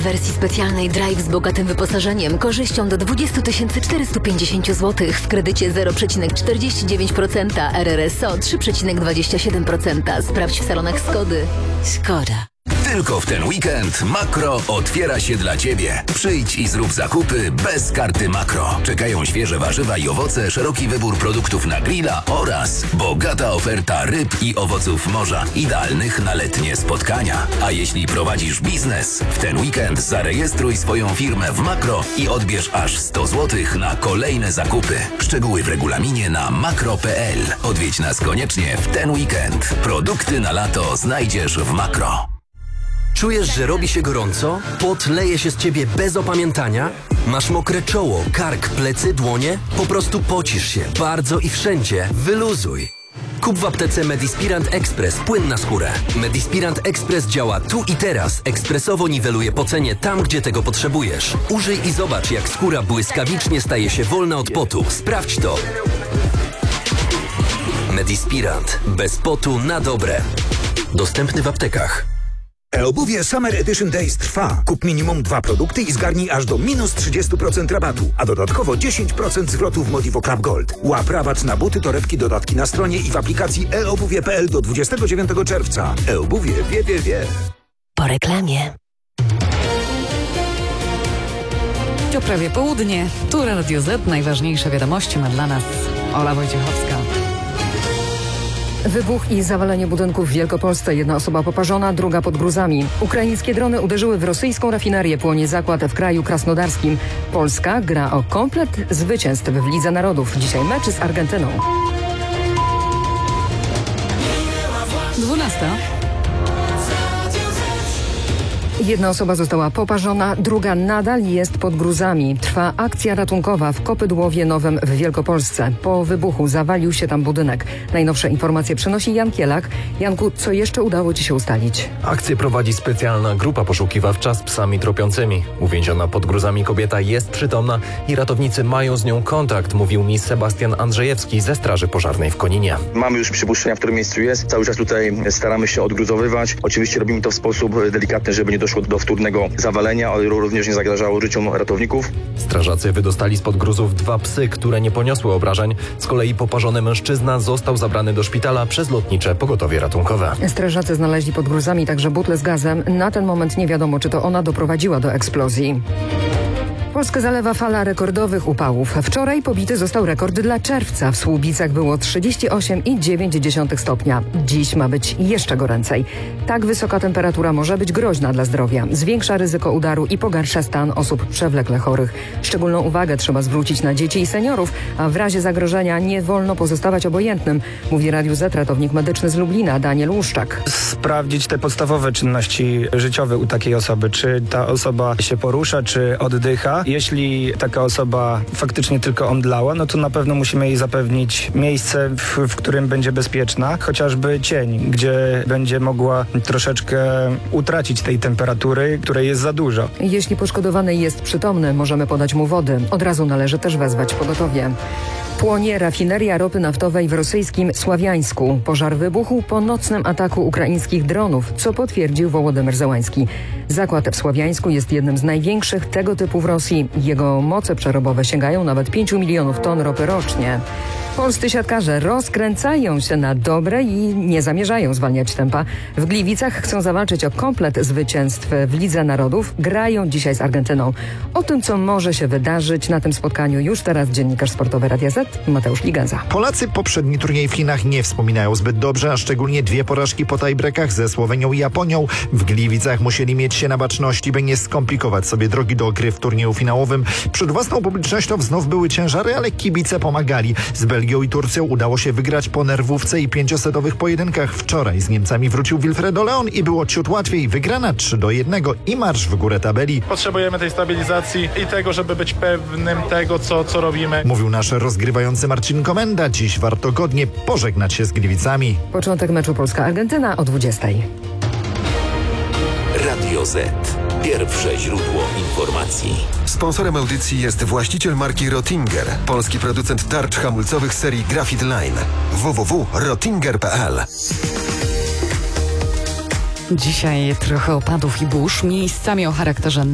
wersji specjalnej Drive z bogatym wyposażeniem, korzyścią do 20 450 zł w kredycie 0,49%, RRSO 3,27%. Sprawdź w salonach Skody. Škoda. Tylko w ten weekend Makro otwiera się dla Ciebie. Przyjdź i zrób zakupy bez karty Makro. Czekają świeże warzywa i owoce, szeroki wybór produktów na grilla oraz bogata oferta ryb i owoców morza, idealnych na letnie spotkania. A jeśli prowadzisz biznes, w ten weekend zarejestruj swoją firmę w Makro i odbierz aż 100 zł na kolejne zakupy. Szczegóły w regulaminie na makro.pl. Odwiedź nas koniecznie w ten weekend. Produkty na lato znajdziesz w Makro. Czujesz, że robi się gorąco? Pot leje się z ciebie bez opamiętania? Masz mokre czoło, kark, plecy, dłonie? Po prostu pocisz się bardzo i wszędzie. Wyluzuj. Kup w aptece Medispirant Express płyn na skórę. Medispirant Express działa tu i teraz. Ekspresowo niweluje pocenie tam, gdzie tego potrzebujesz. Użyj i zobacz, jak skóra błyskawicznie staje się wolna od potu. Sprawdź to. Medispirant. Bez potu na dobre. Dostępny w aptekach. E-obuwie Summer Edition Days trwa. Kup minimum 2 produkty i zgarnij aż do minus 30% rabatu, a dodatkowo 10% zwrotu w Modivo Club Gold. Łap rabat na buty, torebki, dodatki na stronie i w aplikacji eobuwie.pl do 29 czerwca. E-obuwie wie. Po reklamie. To prawie południe. Tu Radio Z. Najważniejsze wiadomości ma dla nas Ola Wojciechowska. Wybuch i zawalenie budynków w Wielkopolsce. Jedna osoba poparzona, druga pod gruzami. Ukraińskie drony uderzyły w rosyjską rafinerię. Płonie zakład w kraju krasnodarskim. Polska gra o komplet zwycięstw w Lidze Narodów. Dzisiaj mecz z Argentyną. 12. Jedna osoba została poparzona, druga nadal jest pod gruzami. Trwa akcja ratunkowa w Kopydłowie Nowym w Wielkopolsce. Po wybuchu zawalił się tam budynek. Najnowsze informacje przynosi Jan Kielak. Janku, co jeszcze udało Ci się ustalić? Akcję prowadzi specjalna grupa poszukiwawcza z psami tropiącymi. Uwięziona pod gruzami kobieta jest przytomna i ratownicy mają z nią kontakt, mówił mi Sebastian Andrzejewski ze Straży Pożarnej w Koninie. Mamy już przypuszczenia, w którym miejscu jest. Cały czas tutaj staramy się odgruzowywać. Oczywiście robimy to w sposób delikatny, żeby nie doszło do wtórnego zawalenia, ale również nie zagrażało życiom ratowników. Strażacy wydostali spod gruzów 2 psy, które nie poniosły obrażeń. Z kolei poparzony mężczyzna został zabrany do szpitala przez lotnicze pogotowie ratunkowe. Strażacy znaleźli pod gruzami także butlę z gazem. Na ten moment nie wiadomo, czy to ona doprowadziła do eksplozji. Polskę zalewa fala rekordowych upałów. Wczoraj pobity został rekord dla czerwca. W Słubicach było 38,9 stopnia. Dziś ma być jeszcze goręcej. Tak wysoka temperatura może być groźna dla zdrowia. Zwiększa ryzyko udaru i pogarsza stan osób przewlekle chorych. Szczególną uwagę trzeba zwrócić na dzieci i seniorów, a w razie zagrożenia nie wolno pozostawać obojętnym, mówi Radiu Z ratownik medyczny z Lublina Daniel Łuszczak. Sprawdzić te podstawowe czynności życiowe u takiej osoby. Czy ta osoba się porusza, czy oddycha. Jeśli taka osoba faktycznie tylko omdlała, no to na pewno musimy jej zapewnić miejsce, w którym będzie bezpieczna, chociażby cień, gdzie będzie mogła troszeczkę utracić tej temperatury, której jest za dużo. Jeśli poszkodowany jest przytomny, możemy podać mu wody. Od razu należy też wezwać pogotowie. Płonie rafineria ropy naftowej w rosyjskim Sławiańsku. Pożar wybuchł po nocnym ataku ukraińskich dronów, co potwierdził Wołodymyr Zełański. Zakład w Sławiańsku jest jednym z największych tego typu w Rosji. Jego moce przerobowe sięgają nawet 5 milionów ton ropy rocznie. Polscy siatkarze rozkręcają się na dobre i nie zamierzają zwalniać tempa. W Gliwicach chcą zawalczyć o komplet zwycięstw w Lidze Narodów. Grają dzisiaj z Argentyną. O tym, co może się wydarzyć na tym spotkaniu, już teraz dziennikarz sportowy Radia Z Mateusz Ligenza. Polacy poprzedni turniej w Chinach nie wspominają zbyt dobrze, a szczególnie 2 porażki po tiebreakach ze Słowenią i Japonią. W Gliwicach musieli mieć się na baczności, by nie skomplikować sobie drogi do gry w turnieju finałowym. Przed własną publicznością znów były ciężary, ale kibice pomagali. Z Belgią i Turcją udało się wygrać po nerwówce i 5-setowych pojedynkach. Wczoraj z Niemcami wrócił Wilfredo Leon i było ciut łatwiej. Wygrana 3-1 i marsz w górę tabeli. Potrzebujemy tej stabilizacji i tego, żeby być pewnym tego, co robimy. Mówił nasz rozgrywający Marcin Komenda. Dziś warto godnie pożegnać się z Gliwicami. Początek meczu Polska-Argentyna o 20:00. Radio Z. Pierwsze źródło informacji. Sponsorem audycji jest właściciel marki Rottinger, polski producent tarcz hamulcowych serii Graphite Line. www.rottinger.pl. Dzisiaj trochę opadów i burz, miejscami o charakterze